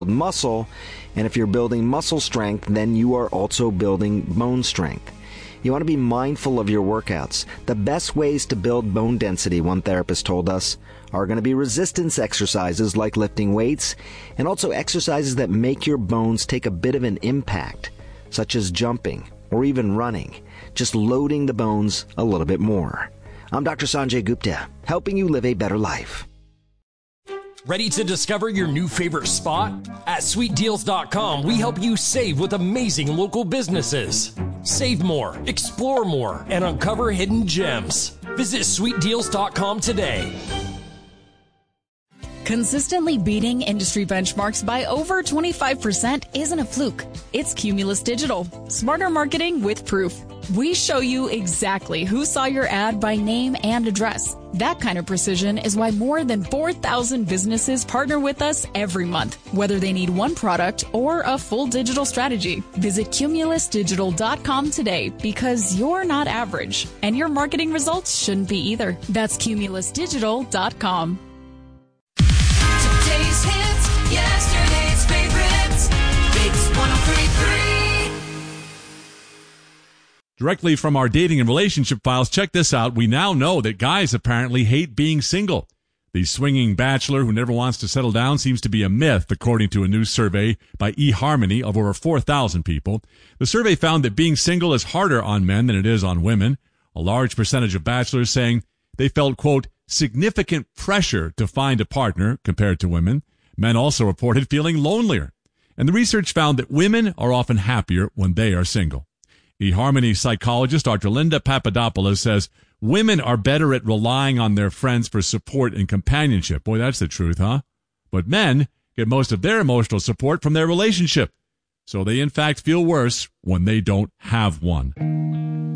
muscle, and if you're building muscle strength, then you are also building bone strength. You want to be mindful of your workouts. The best ways to build bone density, one therapist told us, are going to be resistance exercises like lifting weights, and also exercises that make your bones take a bit of an impact, such as jumping or even running, just loading the bones a little bit more. I'm Dr. Sanjay Gupta, helping you live a better life. Ready to discover your new favorite spot? At sweetdeals.com, we help you save with amazing local businesses. Save more, explore more, and uncover hidden gems. Visit sweetdeals.com today. Consistently beating industry benchmarks by over 25% isn't a fluke. It's Cumulus Digital. Smarter marketing with proof. We show you exactly who saw your ad by name and address. That kind of precision is why more than 4,000 businesses partner with us every month, whether they need one product or a full digital strategy. Visit cumulusdigital.com today because you're not average, and your marketing results shouldn't be either. That's cumulusdigital.com. Today's hits, yesterday's favorites. Biggs 103.3. Directly from our dating and relationship files, check this out. We now know that guys apparently hate being single. The swinging bachelor who never wants to settle down seems to be a myth, according to a new survey by eHarmony of over 4,000 people. The survey found that being single is harder on men than it is on women. A large percentage of bachelors saying they felt, quote, significant pressure to find a partner compared to women. Men also reported feeling lonelier. And the research found that women are often happier when they are single. eHarmony psychologist Dr. Linda Papadopoulos says women are better at relying on their friends for support and companionship. Boy, that's the truth, huh? But men get most of their emotional support from their relationship. So they, in fact, feel worse when they don't have one.